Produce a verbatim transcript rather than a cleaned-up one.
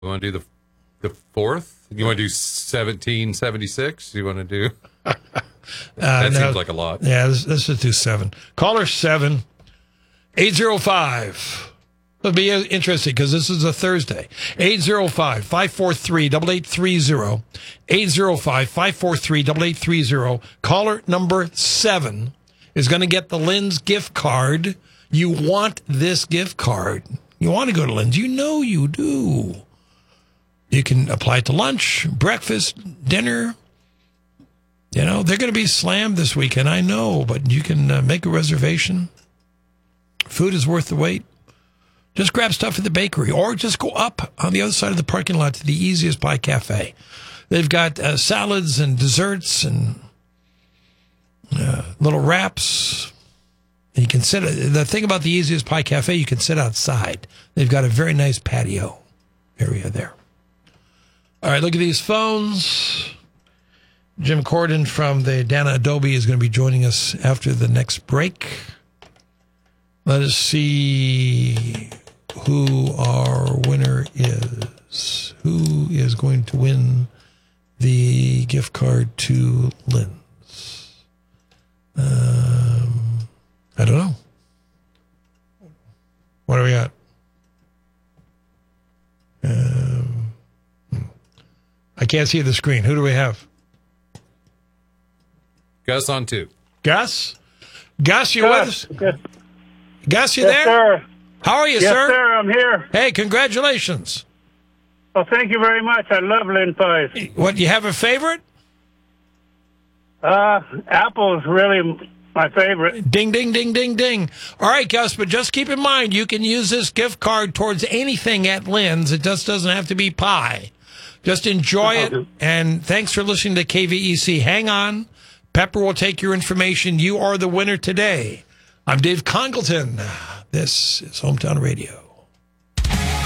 You want to do the the fourth? You want to do seventeen seventy-six? You want to do? Uh, that no, seems like a lot. Yeah, let's, let's just do seven. Caller seven, eight zero five. It'll be interesting because this is a Thursday. eight zero five, five four three, eight eight three zero. eight zero five, five four three, eight eight three zero. Caller number seven is going to get the Lynn's gift card. You want this gift card. You want to go to Lynn's. You know you do. You can apply it to lunch, breakfast, dinner. You know, they're going to be slammed this weekend, I know, but you can uh, make a reservation. Food is worth the wait. Just grab stuff at the bakery or just go up on the other side of the parking lot to the Easiest Pie Cafe. They've got uh, salads and desserts and uh, little wraps. And you can sit, the thing about the Easiest Pie Cafe, you can sit outside. They've got a very nice patio area there. All right, look at these phones. Jim Corden from the Dana Adobe is going to be joining us after the next break. Let us see who our winner is. Who is going to win the gift card to Lynn's? Um, I don't know. What do we got? Um, I can't see the screen. Who do we have? Gus on two. Gus? Gus, you Gus, with us? yes, Gus, you yes, there? sir. How are you, Yes, sir? sir, I'm here. Hey, congratulations. Well, thank you very much. I love Lynn pies. What, you have a favorite? Uh, apple's really my favorite. Ding, ding, ding, ding, ding. All right, Gus, but just keep in mind, you can use this gift card towards anything at Lynn's. It just doesn't have to be pie. Just enjoy it, and thanks for listening to K V E C. Hang on. Pepper will take your information. You are the winner today. I'm Dave Congleton. This is Hometown Radio.